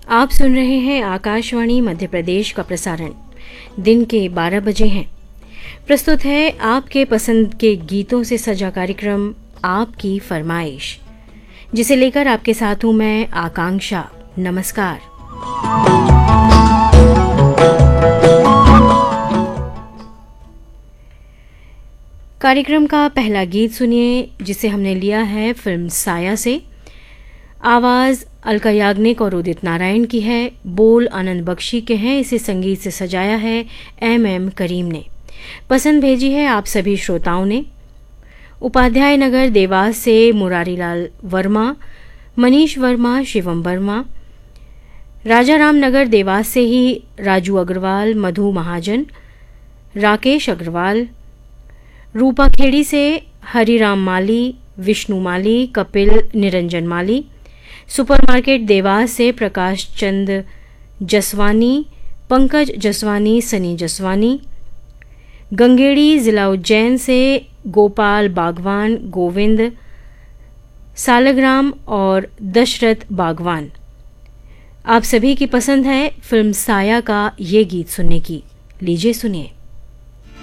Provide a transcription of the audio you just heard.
आप सुन रहे हैं आकाशवाणी मध्य प्रदेश का प्रसारण। दिन के 12 बजे हैं। प्रस्तुत है आपके पसंद के गीतों से सजा कार्यक्रम आपकी फरमाइश, जिसे लेकर आपके साथ हूं मैं आकांक्षा। नमस्कार। कार्यक्रम का पहला गीत सुनिए, जिसे हमने लिया है फिल्म साया से। आवाज़ अलका याग्निक और उदित नारायण की है, बोल आनंद बख्शी के हैं। इसे संगीत से सजाया है एम करीम ने। पसंद भेजी है आप सभी श्रोताओं ने। उपाध्याय नगर देवास से मुरारीलाल वर्मा, मनीष वर्मा, शिवम वर्मा। राजाराम नगर देवास से ही राजू अग्रवाल, मधु महाजन, राकेश अग्रवाल। रूपा खेड़ी से हरिराम माली, विष्णु माली, कपिल निरंजन माली। सुपरमार्केट देवास से प्रकाश चंद जसवानी, पंकज जसवानी, सनी जसवानी। गंगेड़ी जिला उज्जैन से गोपाल बागवान, गोविंद सालग्राम और दशरथ बागवान। आप सभी की पसंद है फिल्म साया का ये गीत सुनने की। लीजिए सुनिए।